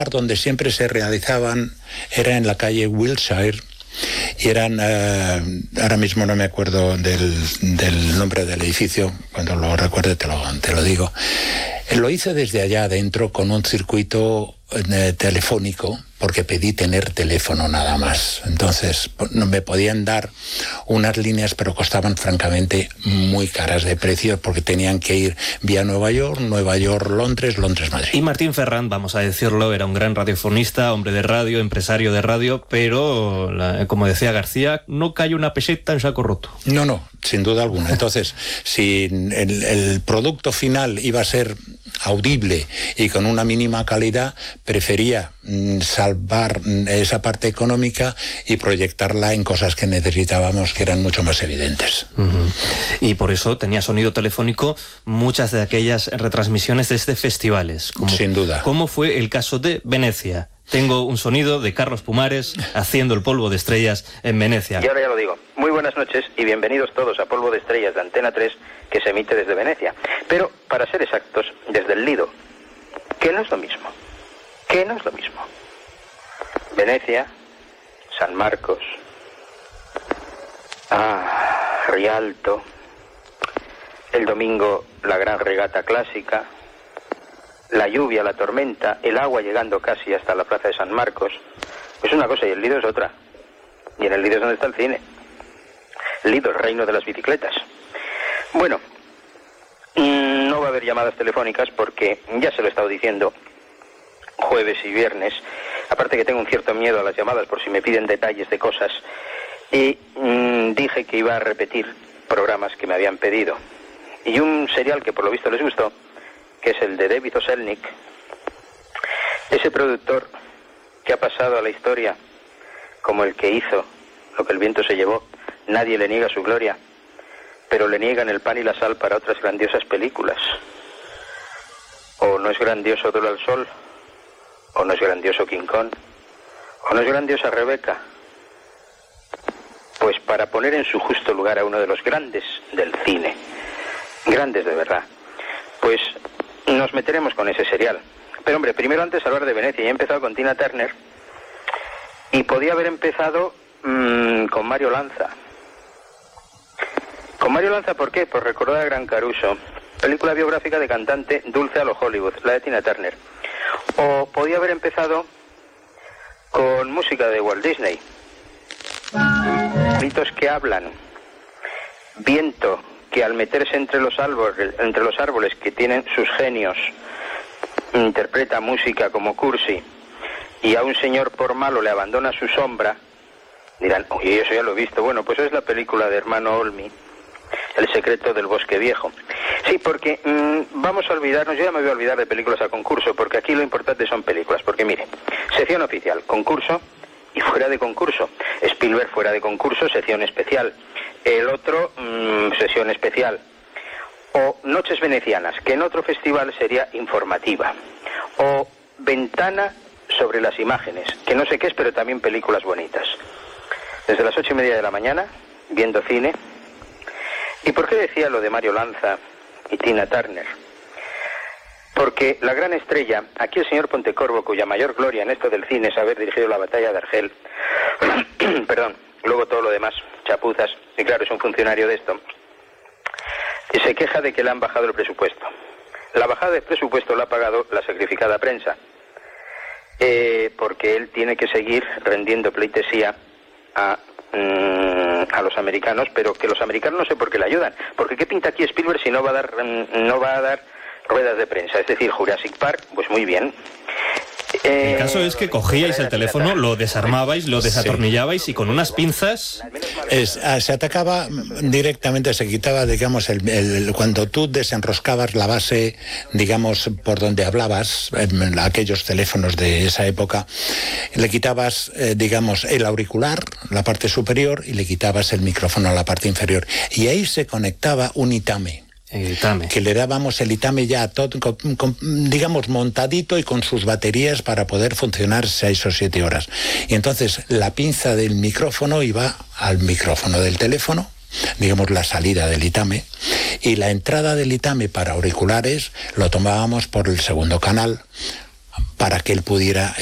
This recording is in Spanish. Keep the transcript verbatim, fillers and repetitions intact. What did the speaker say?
donde siempre se realizaban era en la calle Wilshire, y eran, eh, ahora mismo no me acuerdo del, del nombre del edificio, cuando lo recuerde te lo, te lo digo. Lo hice desde allá adentro con un circuito eh, telefónico, porque pedí tener teléfono nada más. Entonces no me podían dar unas líneas, pero costaban francamente muy caras de precio, porque tenían que ir vía Nueva York, Nueva York, Londres, Londres, Madrid. Y Martín Ferrand, vamos a decirlo, era un gran radiofonista, hombre de radio, empresario de radio, pero, la, como decía García, no cae una peseta en saco roto. No, no, sin duda alguna. Entonces, si el, el producto final iba a ser audible y con una mínima calidad, prefería mm, salvar mm, esa parte económica y proyectarla en cosas que necesitábamos, que eran mucho más evidentes. Uh-huh. Y por eso tenía sonido telefónico muchas de aquellas retransmisiones desde festivales. Como, Sin duda. ¿Cómo fue el caso de Venecia? Tengo un sonido de Carlos Pumares haciendo el Polvo de Estrellas en Venecia. Y ahora ya lo digo. Muy buenas noches y bienvenidos todos a Polvo de Estrellas de Antena tres, que se emite desde Venecia. Pero, para ser exactos, desde el Lido, que no es lo mismo. Que no es lo mismo. Venecia, San Marcos, ah, Rialto, el domingo la gran regata clásica, la lluvia, la tormenta, el agua llegando casi hasta la plaza de San Marcos, es una cosa y el Lido es otra. Y en el Lido es donde está el cine. Lido, el reino de las bicicletas. Bueno, no va a haber llamadas telefónicas porque ya se lo he estado diciendo jueves y viernes. Aparte que tengo un cierto miedo a las llamadas por si me piden detalles de cosas. Y mmm, dije que iba a repetir programas que me habían pedido. Y un serial que por lo visto les gustó, que es el de David O. Selznick, ese productor que ha pasado a la historia como el que hizo Lo que el viento se llevó. Nadie le niega su gloria, pero le niegan el pan y la sal para otras grandiosas películas. O no es grandioso Duelo al Sol, o no es grandioso King Kong, o no es grandiosa Rebeca. Pues para poner en su justo lugar a uno de los grandes del cine, grandes de verdad, pues nos meteremos con ese serial. Pero hombre, primero antes hablar de Venecia. Ya he empezado con Tina Turner y podía haber empezado mmm, con Mario Lanza. Con Mario Lanza, ¿por qué? Por recordar a Gran Caruso, película biográfica de cantante dulce a lo Hollywood, la de Tina Turner. O podía haber empezado con música de Walt Disney, gritos que hablan, viento que al meterse entre los árboles, entre los árboles que tienen sus genios, interpreta música como Cursi, y a un señor por malo le abandona su sombra. Dirán, oye, eso ya lo he visto. Bueno, pues es la película de Hermano Olmi, El secreto del bosque viejo. Sí, porque mmm, vamos a olvidarnos, yo ya me voy a olvidar de películas a concurso, porque aquí lo importante son películas. Porque mire, sección oficial, concurso y fuera de concurso. Spielberg fuera de concurso, sección especial. El otro, mmm, sesión especial. O Noches Venecianas, que en otro festival sería informativa. O Ventana sobre las imágenes, que no sé qué es, pero también películas bonitas. Desde las ocho y media de la mañana, viendo cine. ¿Y por qué decía lo de Mario Lanza y Tina Turner? Porque la gran estrella, aquí el señor Pontecorvo, cuya mayor gloria en esto del cine es haber dirigido la batalla de Argel, perdón, luego todo lo demás, chapuzas, y claro, es un funcionario de esto, y se queja de que le han bajado el presupuesto. La bajada de presupuesto la ha pagado la sacrificada prensa, eh, porque él tiene que seguir rendiendo pleitesía a, mm, a los americanos, pero que los americanos no sé por qué le ayudan, porque ¿qué pinta aquí Spielberg si no va a dar, mm, no va a dar ruedas de prensa? Es decir, Jurassic Park, pues muy bien. El caso es que cogíais el teléfono, lo desarmabais, lo desatornillabais y con unas pinzas... Es, se atacaba directamente, se quitaba, digamos, el, el, cuando tú desenroscabas la base, digamos, por donde hablabas, en aquellos teléfonos de esa época, le quitabas, eh, digamos, el auricular, la parte superior, y le quitabas el micrófono a la parte inferior. Y ahí se conectaba un Itame. Itame. Que le dábamos el Itame ya todo, con, con, digamos, montadito y con sus baterías para poder funcionar seis o siete horas. Y entonces la pinza del micrófono iba al micrófono del teléfono, digamos la salida del Itame, y la entrada del Itame para auriculares lo tomábamos por el segundo canal, para que él pudiera